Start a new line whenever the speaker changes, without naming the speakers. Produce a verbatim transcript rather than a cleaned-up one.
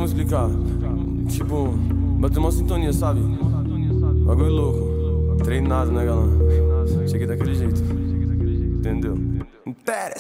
explicar. Tipo, bateu uma sintonia, sabe? Bagulho louco. Treinado, né, galã? Cheguei daqui.